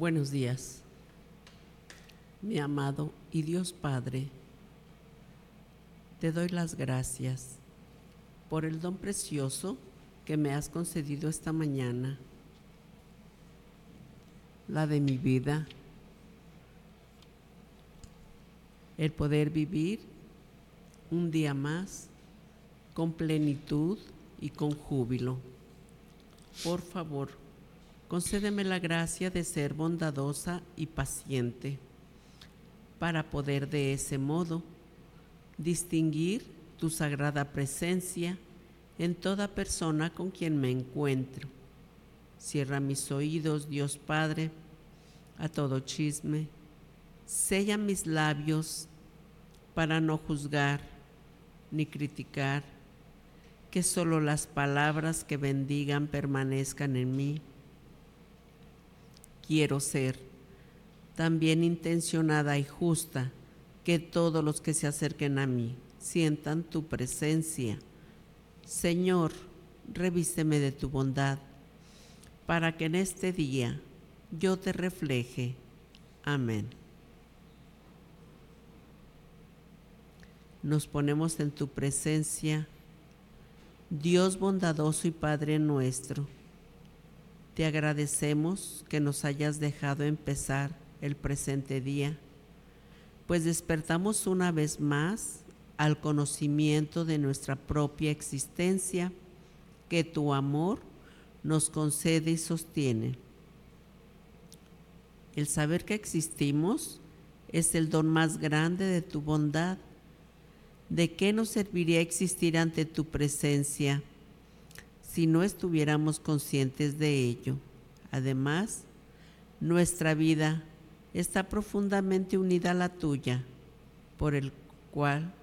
Buenos días, mi amado y Dios Padre. Te doy las gracias por el don precioso que me has concedido esta mañana, la de mi vida, el poder vivir un día más con plenitud y con júbilo. Por favor, concédeme la gracia de ser bondadosa y paciente, para poder de ese modo distinguir tu sagrada presencia en toda persona con quien me encuentro. Cierra mis oídos, Dios Padre, a todo chisme. Sella mis labios para no juzgar ni criticar, que solo las palabras que bendigan permanezcan en mí. Quiero ser tan bien intencionada y justa que todos los que se acerquen a mí sientan tu presencia. Señor, revísteme de tu bondad, para que en este día yo te refleje. Amén. Nos ponemos en tu presencia, Dios bondadoso y Padre nuestro. Te agradecemos que nos hayas dejado empezar el presente día, pues despertamos una vez más al conocimiento de nuestra propia existencia, que tu amor nos concede y sostiene. El saber que existimos es el don más grande de tu bondad. ¿De qué nos serviría existir ante tu presencia si no estuviéramos conscientes de ello? Además, nuestra vida está profundamente unida a la tuya, por el cual